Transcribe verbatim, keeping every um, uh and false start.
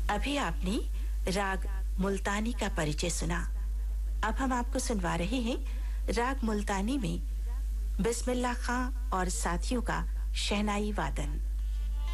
अभी आपने राग मुल्तानी का परिचय सुना। अब हम आपको सुनवा रहे हैं राग मुल्तानी में बिस्मिल्लाह खां और साथियों का शहनाई वादन।